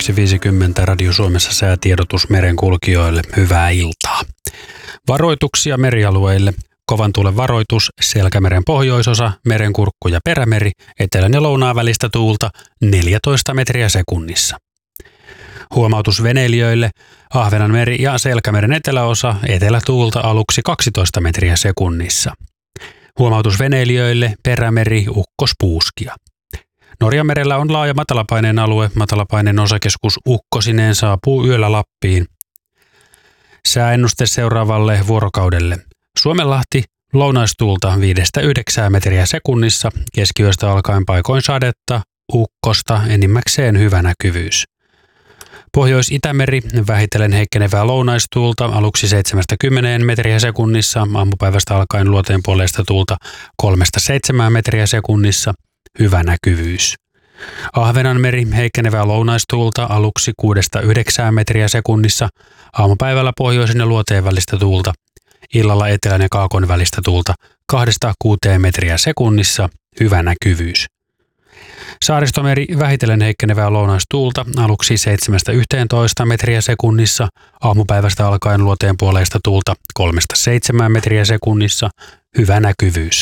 21.50 Radio Suomessa säätiedotus merenkulkijoille. Hyvää iltaa. Varoituksia merialueille. Kovan tuulen varoitus, Selkämeren pohjoisosa, Merenkurkku ja Perämeri, etelän ja lounaan välistä tuulta 14 metriä sekunnissa. Huomautus veneilijöille, Ahvenanmeri ja Selkämeren eteläosa, etelätuulta aluksi 12 metriä sekunnissa. Huomautus veneilijöille, Perämeri, ukkospuuskia. Norjanmerellä on laaja matalapaineen alue, matalapaineen osakeskus Ukkosineen saapuu yöllä Lappiin. Sääennuste seuraavalle vuorokaudelle. Suomenlahti, lounaistuulta 5-9 metriä sekunnissa, keskiyöstä alkaen paikoin sadetta, ukkosta, enimmäkseen hyvä näkyvyys. Pohjois-Itämeri, vähitellen heikkenevää lounaistuulta, aluksi 7-10 metriä sekunnissa, aamupäivästä alkaen luoteen puoleista tuulta 3-7 metriä sekunnissa, hyvä näkyvyys. Ahvenanmeri, heikkenevää lounaistuulta, aluksi 6-9 metriä sekunnissa, aamupäivällä pohjoisen ja luoteen välistä tuulta, illalla etelän ja kaakon välistä tuulta 2-6 metriä sekunnissa, hyvä näkyvyys. Saaristomeri, vähitellen heikkenevää lounaistuulta, aluksi 7-11 metriä sekunnissa, aamupäivästä alkaen luoteen puoleista tuulta 3-7 metriä sekunnissa, hyvä näkyvyys.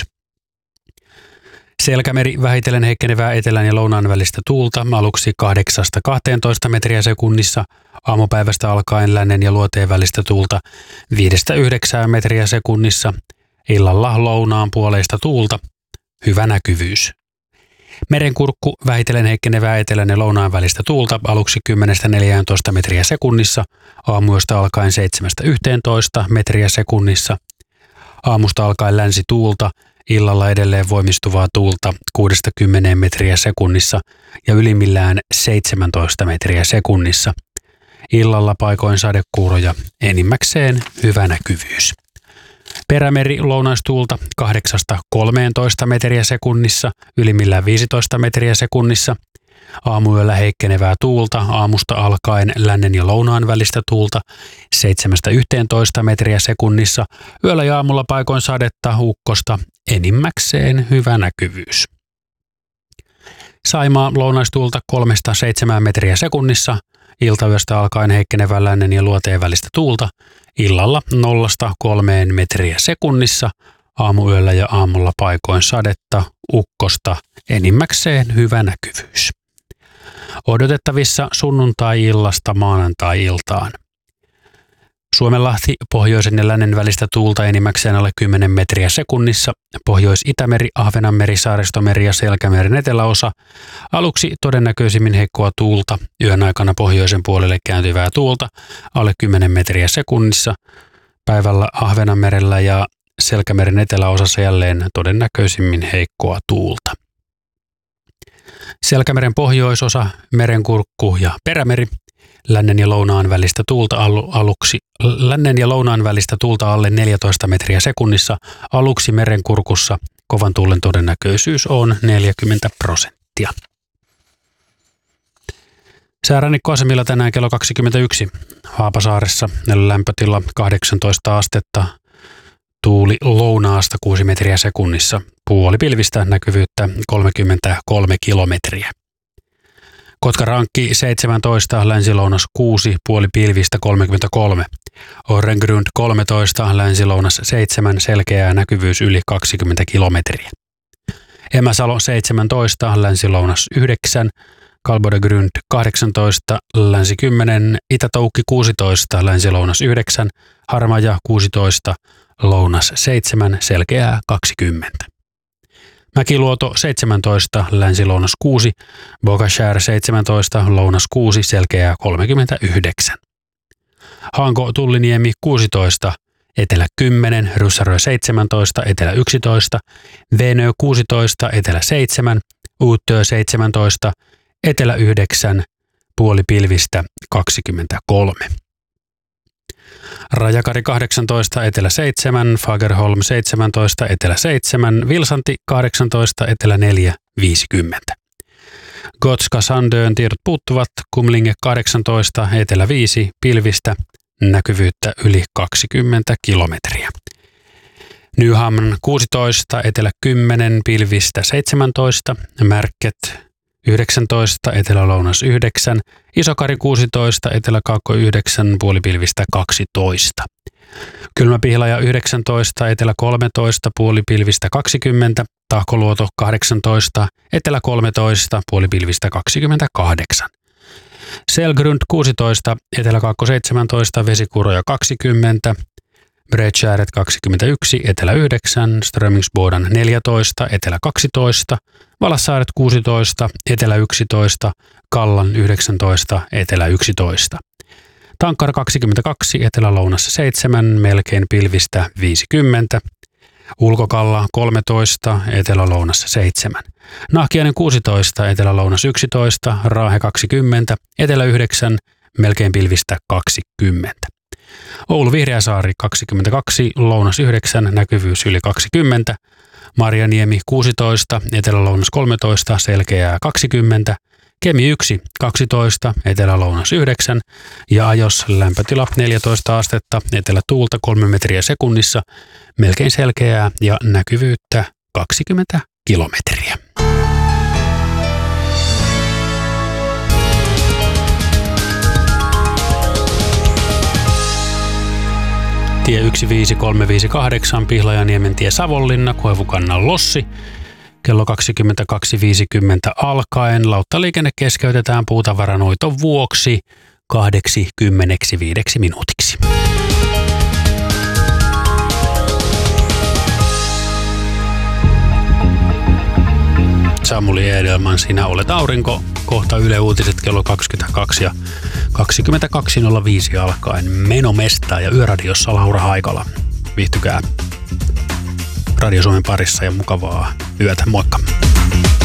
Selkämeri, vähitellen heikkenevää etelän ja lounaan välistä tuulta, aluksi 8-12 metriä sekunnissa, aamupäivästä alkaen lännen ja luoteen välistä tuulta 5-9 metriä sekunnissa, illalla lounaan puoleista tuulta, hyvä näkyvyys. Merenkurkku, vähitellen heikkenevää etelän ja lounaan välistä tuulta, aluksi 10-14 metriä sekunnissa, aamuyöstä alkaen 7-11 metriä sekunnissa, aamusta alkaen länsi tuulta, illalla edelleen voimistuvaa tuulta 6-10 metriä sekunnissa ja ylimmillään 17 metriä sekunnissa. Illalla paikoin sadekuuroja, enimmäkseen hyvä näkyvyys. Perämeri, lounaistuulta 8-13 metriä sekunnissa, ylimmillään 15 metriä sekunnissa. Aamuyöllä heikkenevää tuulta, aamusta alkaen lännen ja lounaan välistä tuulta 7-11 metriä sekunnissa, yöllä ja aamulla paikoin sadetta, ukkosta, enimmäkseen hyvä näkyvyys. Saimaa, lounaistuulta 3-7 metriä sekunnissa, iltayöstä alkaen heikkenevää lännen ja luoteen välistä tuulta, illalla 0-3 metriä sekunnissa, aamuyöllä ja aamulla paikoin sadetta, ukkosta, enimmäkseen hyvä näkyvyys. Odotettavissa sunnuntai-illasta maanantai-iltaan. Suomenlahti, pohjoisen ja lännen välistä tuulta enimmäkseen alle 10 metriä sekunnissa, Pohjois-Itämeri, Ahvenanmeri, Saaristomeri ja Selkämeren eteläosa, aluksi todennäköisimmin heikkoa tuulta, yön aikana pohjoisen puolelle kääntyvää tuulta, alle 10 metriä sekunnissa, päivällä Ahvenanmerellä ja Selkämeren eteläosassa jälleen todennäköisimmin heikkoa tuulta. Selkämeren pohjoisosa, Merenkurkku ja Perämeri, lännen ja lounaan välistä tuulta alle 14 metriä sekunnissa, aluksi Merenkurkussa kovan tuulen todennäköisyys on 40%. Säärannikkoasemilla tänään kello 21. Haapasaaressa lämpötila 18 astetta, tuuli lounaasta 6 metriä sekunnissa, puolipilvistä näkyvyyttä 33 kilometriä. Kotkarankki 17, länsilounas 6, puolipilvistä 33. Orrengrund 13, länsilounas 7, selkeää näkyvyys yli 20 kilometriä. Emäsalo 17, länsilounas 9, Kalbodegrund 18, länsi 10, Itä-Toukki 16, länsilounas 9, Harmaja 16, lounas 7, selkeää 20. Mäkiluoto 17, länsilounas 6, Bogashär 17, lounas 6, selkeää 39. Hanko Tulliniemi 16, etelä 10, Ryssärö 17, etelä 11, Venö 16, etelä 7, Uuttöö 17, etelä 9, puolipilvistä 23. Rajakari 18, etelä 7, Fagerholm 17, etelä 7, Vilsanti 18, etelä 4, 50. Gotska Sandön tiedot puuttuvat, Kumlinge 18, etelä 5, pilvistä, näkyvyyttä yli 20 kilometriä. Nyhamn 16, etelä 10, pilvistä 17, Märket 19, etelä-lounas 9, Isokari 16, etelä-kaakko 9, puolipilvistä 12. Kylmäpihlaja 19, etelä 13, puolipilvistä 20, Tahkoluoto 18, etelä 13, puolipilvistä 28. Selgrund 16, etelä-kaakko 17, vesikuuroja 20, Bredtjäret 21, etelä 9, Strömingsboden 14, etelä 12, Valassaaret 16, etelä 11, Kallan 19, etelä 11. Tankkara 22, etelä-lounassa 7, melkein pilvistä 50. Ulkokalla 13, etelä-lounassa 7. Nahkiainen 16, etelä-lounas 11, Raahe 20, etelä 9, melkein pilvistä 20. Oulu Vihreäsaari 22, lounas 9, näkyvyys yli 20. Marjaniemi 16, etelä-lounas 13, selkeää 20. Kemi 1, 12, etelä-lounas 9 ja Ajos lämpötila 14 astetta, etelätuulta 3 metriä sekunnissa, melkein selkeää ja näkyvyyttä 20 kilometriä. Tie 15358 Pihlajaniemen tie Savonlinna, Koivukannan Lossi. Kello 22.50 alkaen lauttaliikenne keskeytetään puutavaranoiton vuoksi 85 minuutiksi. Samuli Edelman, sinä olet aurinko. Kohta Yle Uutiset kello 22 ja 22.05 alkaen Menomestaa ja Yöradiossa Laura Haikala. Viihtykää Radio Suomen parissa ja mukavaa yötä. Moikka!